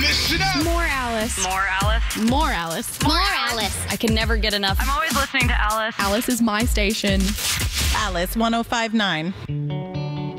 Listen up. More Alice. More Alice. More Alice. More Alice. I can never get enough. I'm always listening to Alice. Alice is my station. Alice 105.9.